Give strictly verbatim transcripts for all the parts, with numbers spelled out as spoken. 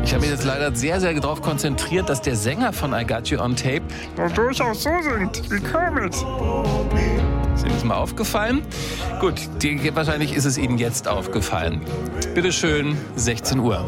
Ich habe mich jetzt leider sehr, sehr darauf konzentriert, dass der Sänger von I Got You on Tape durchaus so singt wie Kermit. Ist Ihnen das mal aufgefallen? Gut, die, wahrscheinlich ist es Ihnen jetzt aufgefallen. Bitte schön, sechzehn Uhr.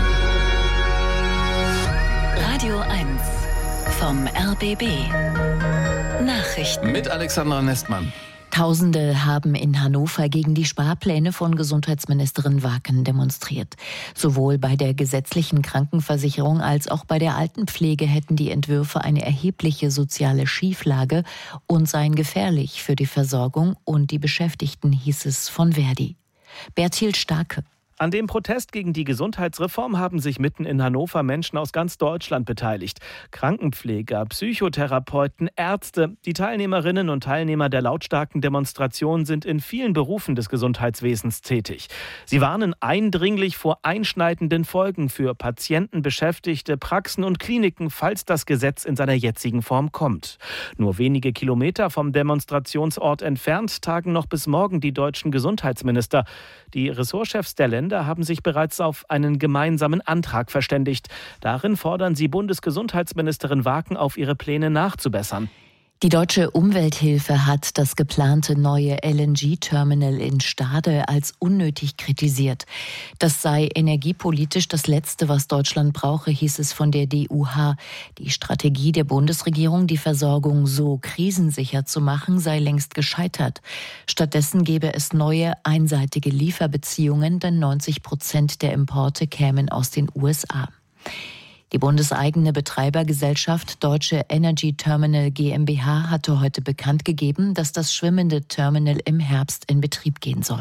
Radio eins vom R B B. Nachrichten. Mit Alexandra Nestmann. Tausende haben in Hannover gegen die Sparpläne von Gesundheitsministerin Waken demonstriert. Sowohl bei der gesetzlichen Krankenversicherung als auch bei der Altenpflege hätten die Entwürfe eine erhebliche soziale Schieflage und seien gefährlich für die Versorgung und die Beschäftigten, hieß es von Verdi. Berthild Starke. An dem Protest gegen die Gesundheitsreform haben sich mitten in Hannover Menschen aus ganz Deutschland beteiligt. Krankenpfleger, Psychotherapeuten, Ärzte. Die Teilnehmerinnen und Teilnehmer der lautstarken Demonstration sind in vielen Berufen des Gesundheitswesens tätig. Sie warnen eindringlich vor einschneidenden Folgen für Patienten, Beschäftigte, Praxen und Kliniken, falls das Gesetz in seiner jetzigen Form kommt. Nur wenige Kilometer vom Demonstrationsort entfernt tagen noch bis morgen die deutschen Gesundheitsminister. Die Ressortchefs der Länder haben sich bereits auf einen gemeinsamen Antrag verständigt. Darin fordern sie Bundesgesundheitsministerin Waken auf, ihre Pläne nachzubessern. Die Deutsche Umwelthilfe hat das geplante neue L N G-Terminal in Stade als unnötig kritisiert. Das sei energiepolitisch das Letzte, was Deutschland brauche, hieß es von der D U H. Die Strategie der Bundesregierung, die Versorgung so krisensicher zu machen, sei längst gescheitert. Stattdessen gäbe es neue einseitige Lieferbeziehungen, denn neunzig Prozent der Importe kämen aus den U S A. Die bundeseigene Betreibergesellschaft Deutsche Energy Terminal GmbH hatte heute bekannt gegeben, dass das schwimmende Terminal im Herbst in Betrieb gehen soll.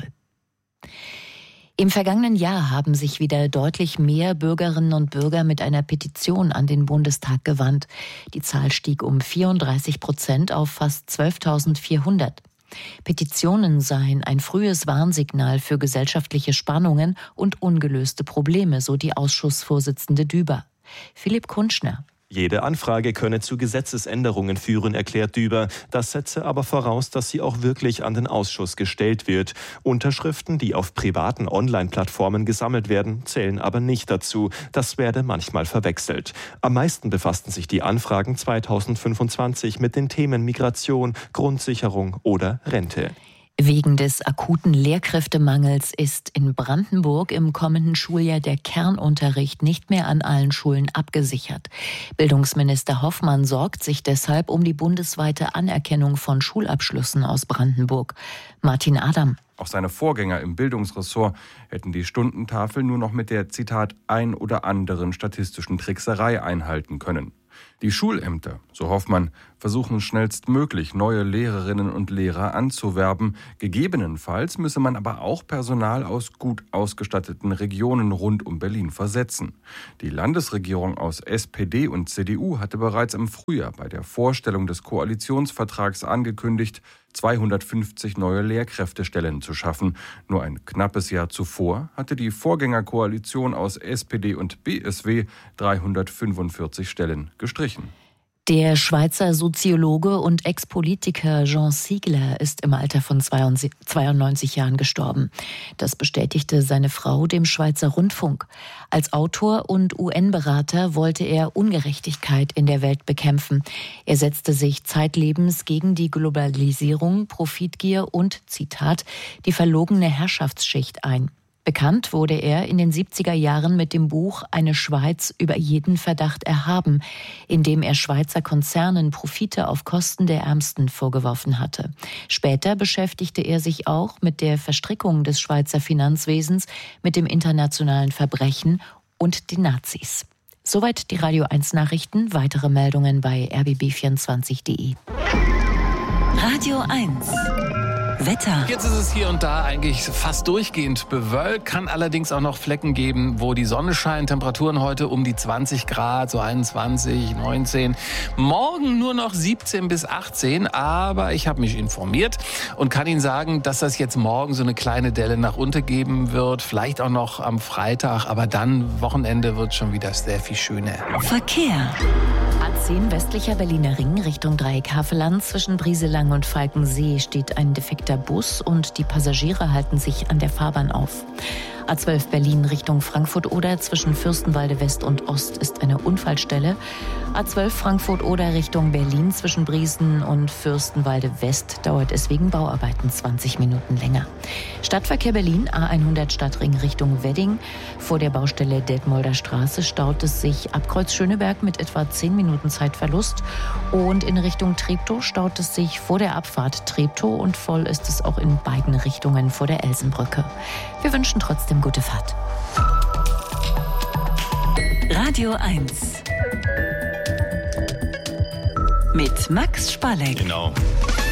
Im vergangenen Jahr haben sich wieder deutlich mehr Bürgerinnen und Bürger mit einer Petition an den Bundestag gewandt. Die Zahl stieg um vierunddreißig Prozent auf fast zwölftausendvierhundert. Petitionen seien ein frühes Warnsignal für gesellschaftliche Spannungen und ungelöste Probleme, so die Ausschussvorsitzende Düber. Philipp Kunschner. Jede Anfrage könne zu Gesetzesänderungen führen, erklärt Düber. Das setze aber voraus, dass sie auch wirklich an den Ausschuss gestellt wird. Unterschriften, die auf privaten Online-Plattformen gesammelt werden, zählen aber nicht dazu. Das werde manchmal verwechselt. Am meisten befassten sich die Anfragen zweitausendfünfundzwanzig mit den Themen Migration, Grundsicherung oder Rente. Wegen des akuten Lehrkräftemangels ist in Brandenburg im kommenden Schuljahr der Kernunterricht nicht mehr an allen Schulen abgesichert. Bildungsminister Hoffmann sorgt sich deshalb um die bundesweite Anerkennung von Schulabschlüssen aus Brandenburg. Martin Adam. Auch seine Vorgänger im Bildungsressort hätten die Stundentafel nur noch mit der, Zitat, ein oder anderen statistischen Trickserei einhalten können. Die Schulämter, so Hoffmann, versuchen schnellstmöglich neue Lehrerinnen und Lehrer anzuwerben. Gegebenenfalls müsse man aber auch Personal aus gut ausgestatteten Regionen rund um Berlin versetzen. Die Landesregierung aus S P D und C D U hatte bereits im Frühjahr bei der Vorstellung des Koalitionsvertrags angekündigt, zweihundertfünfzig neue Lehrkräftestellen zu schaffen. Nur ein knappes Jahr zuvor hatte die Vorgängerkoalition aus S P D und B S W dreihundertfünfundvierzig Stellen gestrichen. Der Schweizer Soziologe und Ex-Politiker Jean Ziegler ist im Alter von zweiundneunzig Jahren gestorben. Das bestätigte seine Frau dem Schweizer Rundfunk. Als Autor und U N-Berater wollte er Ungerechtigkeit in der Welt bekämpfen. Er setzte sich zeitlebens gegen die Globalisierung, Profitgier und, Zitat, die verlogene Herrschaftsschicht ein. Bekannt wurde er in den siebziger Jahren mit dem Buch »Eine Schweiz über jeden Verdacht erhaben«, in dem er Schweizer Konzernen Profite auf Kosten der Ärmsten vorgeworfen hatte. Später beschäftigte er sich auch mit der Verstrickung des Schweizer Finanzwesens mit dem internationalen Verbrechen und den Nazis. Soweit die Radio eins Nachrichten. Weitere Meldungen bei r b b vierundzwanzig punkt d e. Radio eins Wetter. Jetzt ist es hier und da eigentlich fast durchgehend bewölkt, kann allerdings auch noch Flecken geben, wo die Sonne scheint. Temperaturen heute um die zwanzig Grad, so einundzwanzig, neunzehn. Morgen nur noch siebzehn bis achtzehn, aber ich habe mich informiert und kann Ihnen sagen, dass das jetzt morgen so eine kleine Delle nach unten geben wird. Vielleicht auch noch am Freitag, aber dann Wochenende wird schon wieder sehr viel schöner. Verkehr. A zehn westlicher Berliner Ring Richtung Dreieck Havelland. Zwischen Brieselang und Falkensee steht ein defekter Bus und die Passagiere halten sich an der Fahrbahn auf. A zwölf Berlin Richtung Frankfurt-Oder zwischen Fürstenwalde West und Ost ist eine Unfallstelle. A zwölf Frankfurt-Oder Richtung Berlin zwischen Briesen und Fürstenwalde West dauert es wegen Bauarbeiten zwanzig Minuten länger. Stadtverkehr Berlin, A hundert Stadtring Richtung Wedding. Vor der Baustelle Detmolder Straße staut es sich ab Kreuz Schöneberg mit etwa zehn Minuten Zeitverlust. Und in Richtung Treptow staut es sich vor der Abfahrt Treptow und voll ist es auch in beiden Richtungen vor der Elsenbrücke. Wir wünschen trotzdem gute Fahrt. Radio eins mit Max Spalleck. Genau.